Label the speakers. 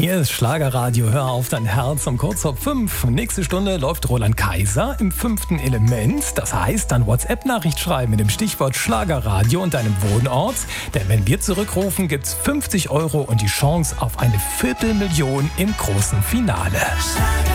Speaker 1: Hier ist Schlagerradio, hör auf dein Herz um kurz vor 5. Nächste Stunde läuft Roland Kaiser im 5. Element. Das heißt, dann WhatsApp-Nachricht schreiben mit dem Stichwort Schlagerradio und deinem Wohnort. Denn wenn wir zurückrufen, gibt's 50 € und die Chance auf eine 250.000 im großen Finale.